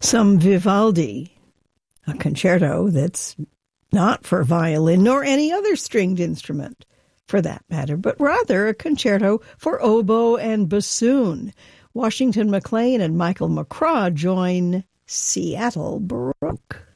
some Vivaldi, a concerto that's not for violin nor any other stringed instrument, for that matter, but rather a concerto for oboe and bassoon. Washington McLean and Michael McCraw join Seattle Baroque.